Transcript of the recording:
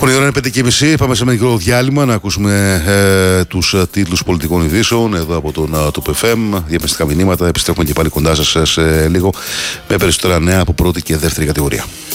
Λοιπόν, η ώρα είναι 5:30. Πάμε σε μικρό διάλειμμα να ακούσουμε τους τίτλους πολιτικών ειδήσεων εδώ από τον Top FM. Διαπαιστικά μηνύματα. Επιστρέφουμε και πάλι κοντά σας σε λίγο με περισσότερα νέα από πρώτη και δεύτερη κατηγορία.